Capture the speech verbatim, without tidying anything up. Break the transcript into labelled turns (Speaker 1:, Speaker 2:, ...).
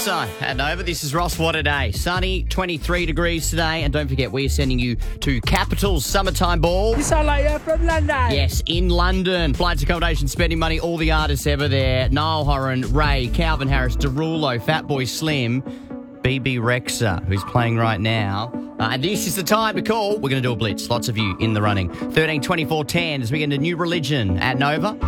Speaker 1: Rexa at Nova. This is Ross. What a day. Sunny, twenty-three degrees today. And don't forget, we're sending you to Capital's Summertime Ball.
Speaker 2: You sound like you're from London.
Speaker 1: Yes, in London. Flights, accommodation, spending money, all the artists ever there. Niall Horan, Ray, Calvin Harris, Derulo, Fatboy Slim, B B Rexa, who's playing right now. Uh, and this is the time to call. We're going to do a blitz. Lots of you in the running. thirteen twenty-four ten as we get into New Religion at Nova.